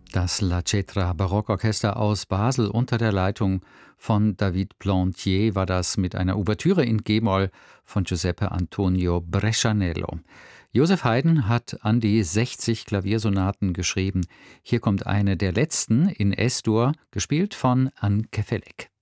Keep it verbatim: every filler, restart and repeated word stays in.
Das La Cetra Barockorchester aus Basel unter der Leitung von David Plantier war das mit einer Ouvertüre in G-Moll von Giuseppe Antonio Brescianello. Joseph Haydn hat an die sechzig Klaviersonaten geschrieben. Hier kommt eine der letzten in Es-Dur, gespielt von Anke Felek.